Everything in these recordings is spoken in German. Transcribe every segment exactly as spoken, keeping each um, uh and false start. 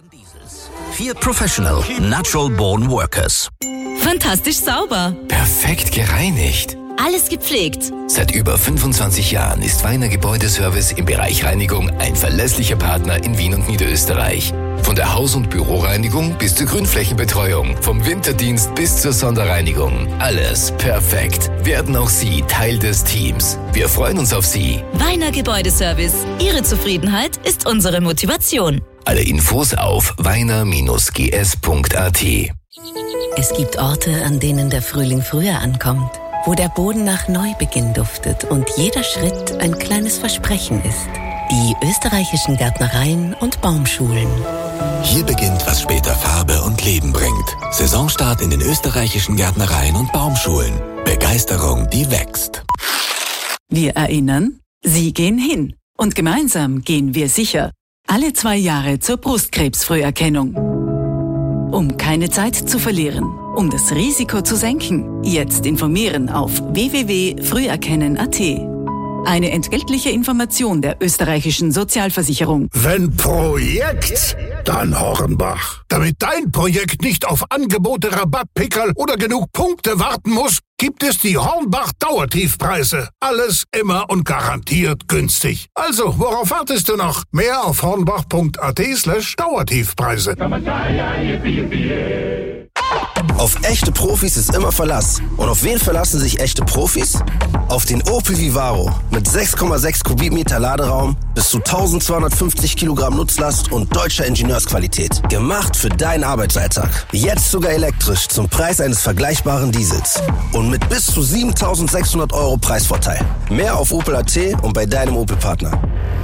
Vier Professional, Natural Born Workers. Fantastisch sauber. Perfekt gereinigt. Alles gepflegt. Seit über fünfundzwanzig Jahren ist Weiner Gebäudeservice im Bereich Reinigung ein verlässlicher Partner in Wien und Niederösterreich. Von der Haus- und Büroreinigung bis zur Grünflächenbetreuung, vom Winterdienst bis zur Sonderreinigung. Alles perfekt. Werden auch Sie Teil des Teams. Wir freuen uns auf Sie. Weiner Gebäudeservice. Ihre Zufriedenheit ist unsere Motivation. Alle Infos auf weiner Bindestrich g s punkt a t. Es gibt Orte, an denen der Frühling früher ankommt, wo der Boden nach Neubeginn duftet und jeder Schritt ein kleines Versprechen ist. Die österreichischen Gärtnereien und Baumschulen. Hier beginnt, was später Farbe und Leben bringt. Saisonstart in den österreichischen Gärtnereien und Baumschulen. Begeisterung, die wächst. Wir erinnern, Sie gehen hin. Und gemeinsam gehen wir sicher. Alle zwei Jahre zur Brustkrebsfrüherkennung. Um keine Zeit zu verlieren, um das Risiko zu senken, jetzt informieren auf w w w punkt früherkennen punkt a t. Eine entgeltliche Information der österreichischen Sozialversicherung. Wenn Projekt, dann Hornbach. Damit dein Projekt nicht auf Angebote, Rabattpickerl oder genug Punkte warten muss, gibt es die Hornbach Dauertiefpreise. Alles immer und garantiert günstig. Also, worauf wartest du noch? Mehr auf hornbach punkt a t slash Dauertiefpreise. Auf echte Profis ist immer Verlass. Und auf wen verlassen sich echte Profis? Auf den Opel Vivaro mit sechs Komma sechs Kubikmeter Laderaum, bis zu eintausendzweihundertfünfzig Kilogramm Nutzlast und deutscher Ingenieursqualität. Gemacht für deinen Arbeitsalltag. Jetzt sogar elektrisch zum Preis eines vergleichbaren Diesels. Und mit bis zu siebentausendsechshundert Euro Preisvorteil. Mehr auf Opel punkt a t und bei deinem Opel-Partner.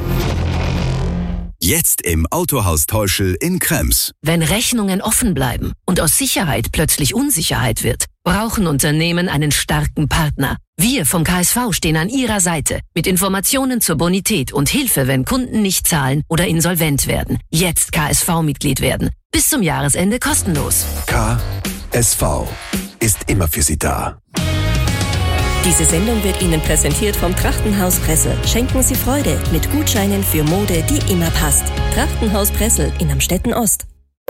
Jetzt im Autohaus Teuschl in Krems. Wenn Rechnungen offen bleiben und aus Sicherheit plötzlich Unsicherheit wird, brauchen Unternehmen einen starken Partner. Wir vom K S V stehen an Ihrer Seite mit Informationen zur Bonität und Hilfe, wenn Kunden nicht zahlen oder insolvent werden. Jetzt K S V-Mitglied werden. Bis zum Jahresende kostenlos. K S V ist immer für Sie da. Diese Sendung wird Ihnen präsentiert vom Trachtenhaus Pressel. Schenken Sie Freude mit Gutscheinen für Mode, die immer passt. Trachtenhaus Pressel in Amstetten Ost.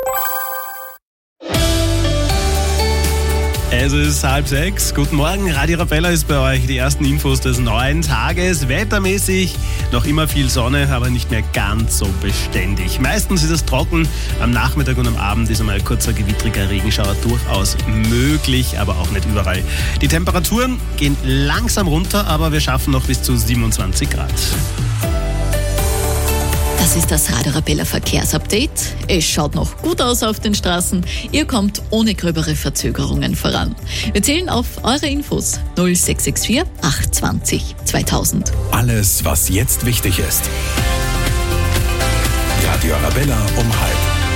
Es ist halb sechs. Guten Morgen, Radio Arabella ist bei euch. Die ersten Infos des neuen Tages. Wettermäßig noch immer viel Sonne, aber nicht mehr ganz so beständig. Meistens ist es trocken. Am Nachmittag und am Abend ist einmal ein kurzer gewittriger Regenschauer durchaus möglich, aber auch nicht überall. Die Temperaturen gehen langsam runter, aber wir schaffen noch bis zu siebenundzwanzig Grad. Das ist das Radio Arabella Verkehrsupdate. Es schaut noch gut aus auf den Straßen. Ihr kommt ohne gröbere Verzögerungen voran. Wir zählen auf eure Infos. null sechs sechs vier acht zwei null zweitausend. Alles, was jetzt wichtig ist. Radio Arabella um halb.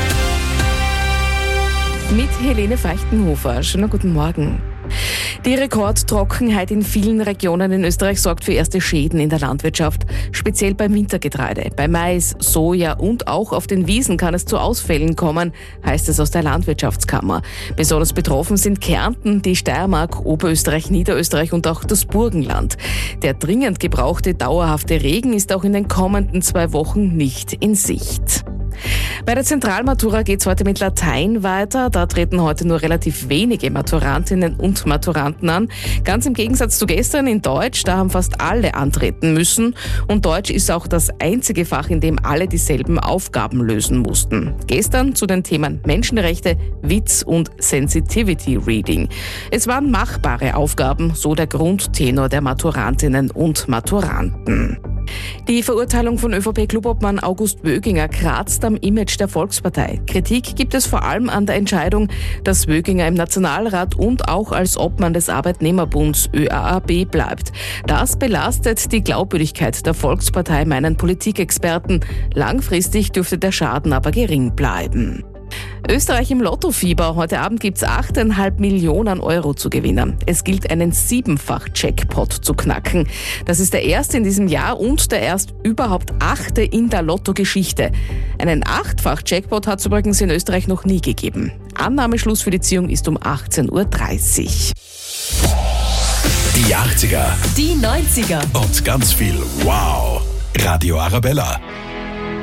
Mit Helene Feichtenhofer. Schönen guten Morgen. Die Rekordtrockenheit in vielen Regionen in Österreich sorgt für erste Schäden in der Landwirtschaft, speziell beim Wintergetreide. Bei Mais, Soja und auch auf den Wiesen kann es zu Ausfällen kommen, heißt es aus der Landwirtschaftskammer. Besonders betroffen sind Kärnten, die Steiermark, Oberösterreich, Niederösterreich und auch das Burgenland. Der dringend gebrauchte dauerhafte Regen ist auch in den kommenden zwei Wochen nicht in Sicht. Bei der Zentralmatura geht es heute mit Latein weiter. Da treten heute nur relativ wenige Maturantinnen und Maturanten an. Ganz im Gegensatz zu gestern in Deutsch, da haben fast alle antreten müssen. Und Deutsch ist auch das einzige Fach, in dem alle dieselben Aufgaben lösen mussten. Gestern zu den Themen Menschenrechte, Witz und Sensitivity Reading. Es waren machbare Aufgaben, so der Grundtenor der Maturantinnen und Maturanten. Die Verurteilung von ÖVP-Clubobmann August Wöginger kratzt am Image der Volkspartei. Kritik gibt es vor allem an der Entscheidung, dass Wöginger im Nationalrat und auch als Obmann des Arbeitnehmerbunds Ö A A B bleibt. Das belastet die Glaubwürdigkeit der Volkspartei, meinen Politikexperten. Langfristig dürfte der Schaden aber gering bleiben. Österreich im Lottofieber. Heute Abend gibt's achteinhalb Millionen Euro zu gewinnen. Es gilt, einen Siebenfach-Jackpot zu knacken. Das ist der erste in diesem Jahr und der erst überhaupt achte in der Lotto-Geschichte. Einen Achtfach-Jackpot hat es übrigens in Österreich noch nie gegeben. Annahmeschluss für die Ziehung ist um achtzehn Uhr dreißig. Die achtziger. Die neunziger. Und ganz viel Wow. Radio Arabella.